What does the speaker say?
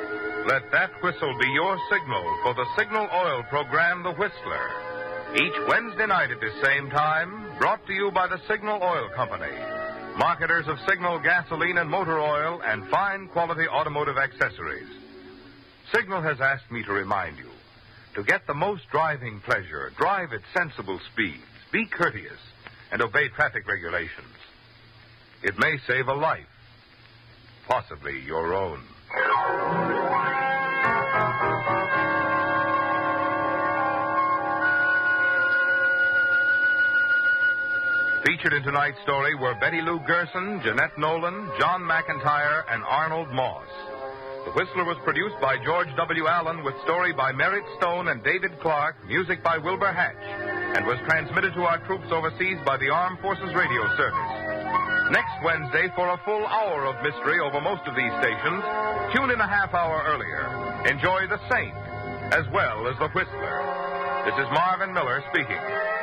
Let that whistle be your signal for the Signal Oil program, The Whistler. Each Wednesday night at this same time, brought to you by the Signal Oil Company, marketers of Signal gasoline and motor oil and fine quality automotive accessories. Signal has asked me to remind you, to get the most driving pleasure, drive at sensible speeds, be courteous, and obey traffic regulations. It may save a life, possibly your own. Featured in tonight's story were Betty Lou Gerson, Jeanette Nolan, John McIntyre, and Arnold Moss. The Whistler was produced by George W. Allen with story by Merritt Stone and David Clark, music by Wilbur Hatch, and was transmitted to our troops overseas by the Armed Forces Radio Service. Next Wednesday, for a full hour of mystery over most of these stations, tune in a half hour earlier. Enjoy The Saint as well as The Whistler. This is Marvin Miller speaking.